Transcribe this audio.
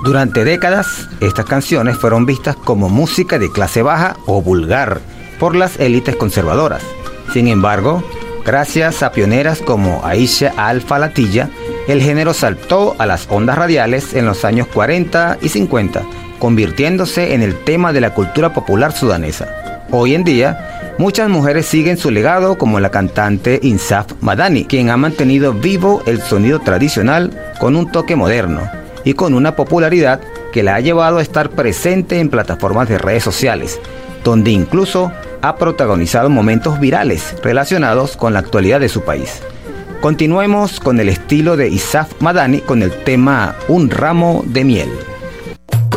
Durante décadas, estas canciones fueron vistas como música de clase baja o vulgar por las élites conservadoras. Sin embargo, gracias a pioneras como Aisha Al-Falatilla, el género saltó a las ondas radiales en los años 40 y 50, convirtiéndose en el tema de la cultura popular sudanesa. Hoy en día, muchas mujeres siguen su legado, como la cantante Insaf Madani, quien ha mantenido vivo el sonido tradicional con un toque moderno y con una popularidad que la ha llevado a estar presente en plataformas de redes sociales, donde incluso ha protagonizado momentos virales relacionados con la actualidad de su país. Continuemos con el estilo de Insaf Madani con el tema Un ramo de miel.